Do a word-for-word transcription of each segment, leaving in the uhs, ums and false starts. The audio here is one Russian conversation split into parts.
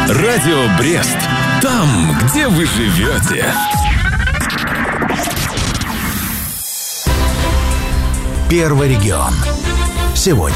Радио Брест. Там, где вы живете. Первый регион. Сегодня.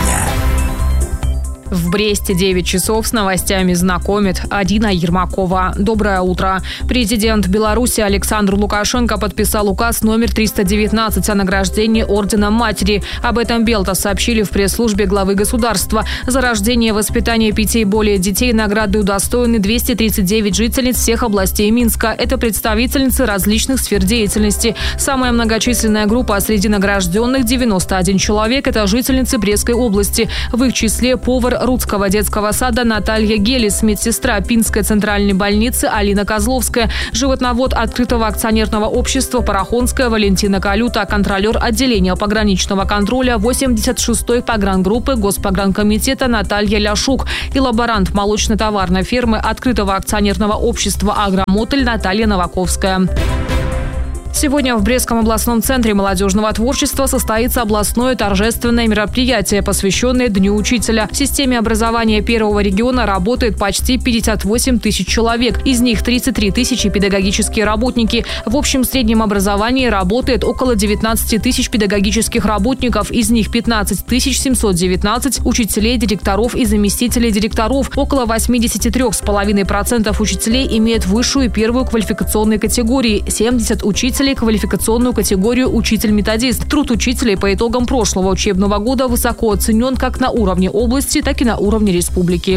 В Бресте девять часов с новостями знакомит Адина Ермакова. Доброе утро. Президент Беларуси Александр Лукашенко подписал указ номер триста девятнадцать о награждении Орденом Матери. Об этом Белта сообщили в пресс-службе главы государства. За рождение и воспитание пяти и более детей награды удостоены двести тридцать девять жительниц всех областей Минска. Это представительницы различных сфер деятельности. Самая многочисленная группа среди награжденных – девяносто один человек – это жительницы Брестской области. В их числе повар Рудского детского сада Наталья Гелис, медсестра Пинской центральной больницы Алина Козловская, животновод открытого акционерного общества Парахонская Валентина Калюта, контролер отделения пограничного контроля восемьдесят шестой погрангруппы Госпогранкомитета Наталья Ляшук и лаборант молочно-товарной фермы открытого акционерного общества Агромотель Наталья Новаковская. Сегодня в Брестском областном центре молодежного творчества состоится областное торжественное мероприятие, посвященное Дню учителя. В системе образования первого региона работает почти пятьдесят восемь тысяч человек. Из них тридцать три тысячи педагогические работники. В общем среднем образовании работает около девятнадцать тысяч педагогических работников. Из них пятнадцать тысяч семьсот девятнадцать учителей, директоров и заместителей директоров. Около восемьдесят три целых пять десятых процента учителей имеют высшую и первую квалификационные категории. семьдесят учителей квалификационную категорию «Учитель-методист». Труд учителей по итогам прошлого учебного года высоко оценен как на уровне области, так и на уровне республики.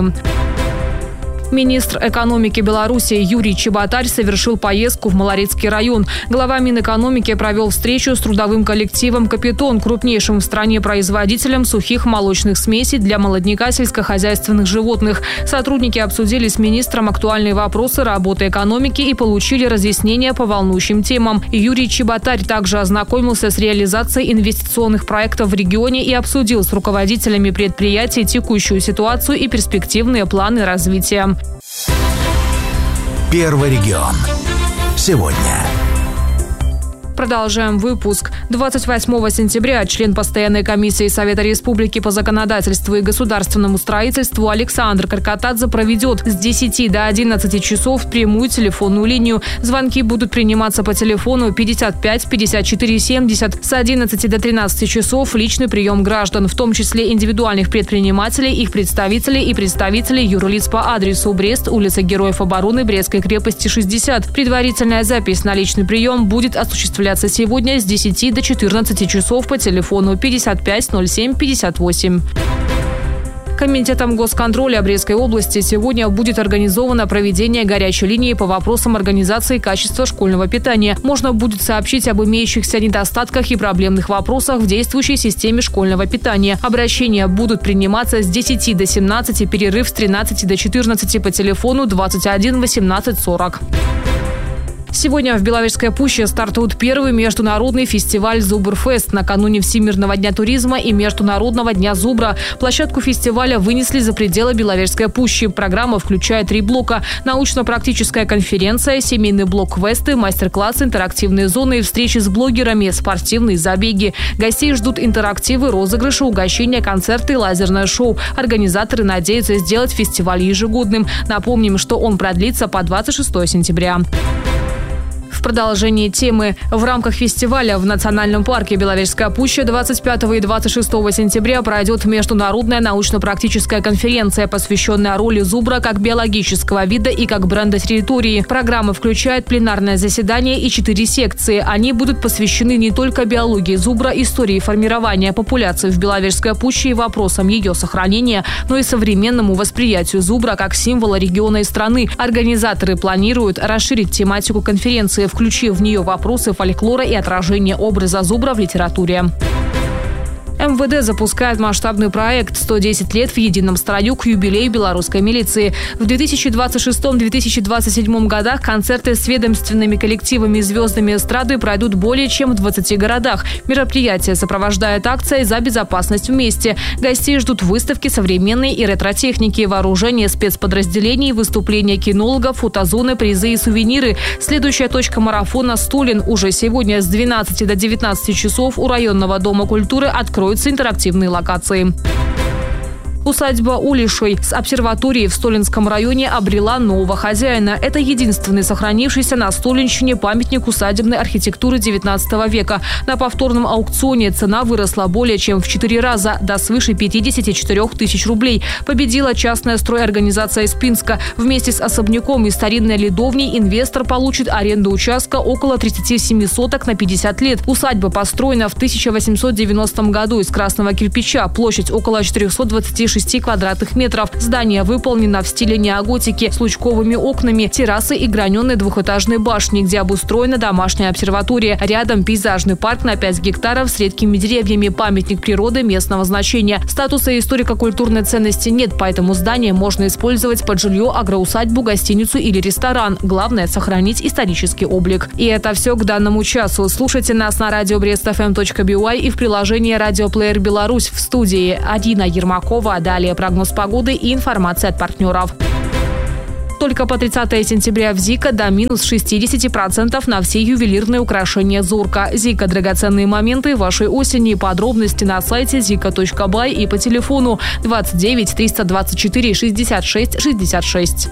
Министр экономики Беларуси Юрий Чеботарь совершил поездку в Малорецкий район. Глава Минэкономики провел встречу с трудовым коллективом «Капитон», крупнейшим в стране производителем сухих молочных смесей для молодняка сельскохозяйственных животных. Сотрудники обсудили с министром актуальные вопросы работы экономики и получили разъяснения по волнующим темам. Юрий Чеботарь также ознакомился с реализацией инвестиционных проектов в регионе и обсудил с руководителями предприятий текущую ситуацию и перспективные планы развития. Первый регион. Сегодня. Продолжаем выпуск. двадцать восьмого сентября член постоянной комиссии Совета Республики по законодательству и государственному строительству Александр Каркатадзе проведет с десяти до одиннадцати часов прямую телефонную линию. Звонки будут приниматься по телефону пятьдесят пять пятьдесят четыре семьдесят. С одиннадцати до тринадцати часов личный прием граждан, в том числе индивидуальных предпринимателей, их представителей и представителей юрлиц по адресу Брест, улица Героев обороны, Брестской крепости, шестьдесят. Предварительная запись на личный прием будет осуществляться сегодня с десяти до четырнадцати часов по телефону пятьдесят пять ноль семь пятьдесят восемь. Комитетом госконтроля Брестской области сегодня будет организовано проведение горячей линии по вопросам организации качества школьного питания. Можно будет сообщить об имеющихся недостатках и проблемных вопросах в действующей системе школьного питания. Обращения будут приниматься с десяти до семнадцати, перерыв с тринадцати до четырнадцати по телефону двадцать один восемнадцать сорок. Сегодня в Беловежской пуще стартует первый международный фестиваль «Зубрфест». Накануне Всемирного дня туризма и Международного дня зубра площадку фестиваля вынесли за пределы Беловежской пущи. Программа включает три блока: научно-практическая конференция, семейный блок квесты, мастер-классы, интерактивные зоны и встречи с блогерами, спортивные забеги. Гостей ждут интерактивы, розыгрыши, угощения, концерты и лазерное шоу. Организаторы надеются сделать фестиваль ежегодным. Напомним, что он продлится по двадцать шестого сентября. В продолжении темы. В рамках фестиваля в Национальном парке Беловежская пуща двадцать пятого и двадцать шестого сентября пройдет международная научно-практическая конференция, посвященная роли зубра как биологического вида и как бренда территории. Программа включает пленарное заседание и четыре секции. Они будут посвящены не только биологии зубра, истории формирования популяции в Беловежской пуще и вопросам ее сохранения, но и современному восприятию зубра как символа региона и страны. Организаторы планируют расширить тематику конференции, включив в нее вопросы фольклора и отражение образа зубра в литературе. эм вэ дэ запускает масштабный проект «сто десять лет в едином строю» к юбилею белорусской милиции. В две тысячи двадцать шестом — две тысячи двадцать седьмом годах концерты с ведомственными коллективами и звездами эстрады пройдут более чем в двадцати городах. Мероприятие сопровождает акция «За безопасность вместе». Гостей ждут выставки современной и ретро-техники, вооружение спецподразделений, выступления кинологов, фотозоны, призы и сувениры. Следующая точка марафона «Столин» уже сегодня с двенадцати до девятнадцати часов у районного дома культуры откроется интерактивные локации. Усадьба Улишей с обсерваторией в Столинском районе обрела нового хозяина. Это единственный сохранившийся на Столинщине памятник усадебной архитектуры девятнадцатого века. На повторном аукционе цена выросла более чем в четыре раза, до свыше пятидесяти четырёх тысяч рублей. Победила частная стройорганизация из Пинска. Вместе с особняком и старинной ледовней инвестор получит аренду участка около тридцати семи соток на пятьдесят лет. Усадьба построена в тысяча восемьсот девяностом году из красного кирпича. Площадь около четырёхсот двадцати шести квадратных метров. Здание выполнено в стиле неоготики с лучковыми окнами, террасой и граненой двухэтажной башней, где обустроена домашняя обсерватория. Рядом пейзажный парк на пять гектаров с редкими деревьями, памятник природы местного значения. Статуса историко-культурной ценности нет, поэтому здание можно использовать под жилье, агроусадьбу, гостиницу или ресторан. Главное – сохранить исторический облик. И это все к данному часу. Слушайте нас на радио брест эф эм точка би уай и в приложении «Радиоплеер Беларусь». В студии Арина Ермакова. Далее прогноз погоды и информация от партнеров. Только по тридцатое сентября в Зика до минус шестидесяти процентов на все ювелирные украшения Зорка. Зика – драгоценные моменты вашей осени. Подробности на сайте зика точка бай и по телефону двадцать девять триста двадцать четыре шестьдесят шесть шестьдесят шесть.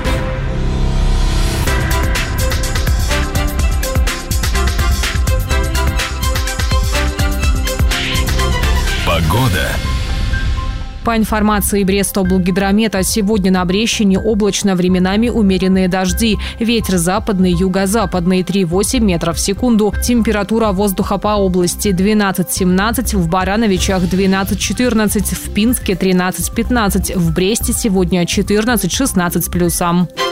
Погода. По информации Брестоблгидромета, сегодня на Брещине облачно, временами умеренные дожди. Ветер западный, юго-западный три-восемь метров в секунду. Температура воздуха по области двенадцать-семнадцать, в Барановичах двенадцать-четырнадцать, в Пинске тринадцать-пятнадцать, в Бресте сегодня четырнадцать-шестнадцать с плюсом.